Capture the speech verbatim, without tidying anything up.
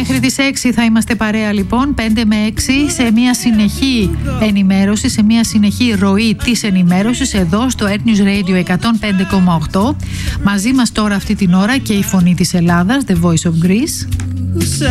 Μέχρι τις έξι θα είμαστε παρέα λοιπόν, πέντε με έξι, σε μια συνεχή ενημέρωση, σε μια συνεχή ροή της ενημέρωσης εδώ στο Earth News Radio εκατόν πέντε κόμμα οκτώ. Μαζί μας τώρα αυτή την ώρα και η φωνή της Ελλάδας, The Voice of Greece.